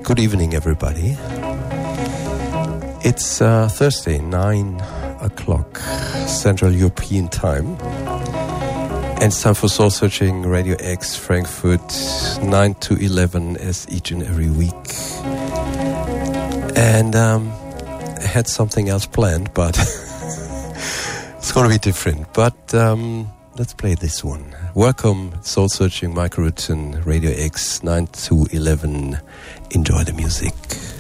Good evening, everybody. It's Thursday, 9 o'clock Central European Time. And it's time for Soul Searching Radio X Frankfurt, 9 to 11 as each and every week. And I had something else planned, but it's going to be different. But let's play this one. Welcome, Soul Searching, Michael Rutten, Radio X, 9 to 11. Enjoy the music.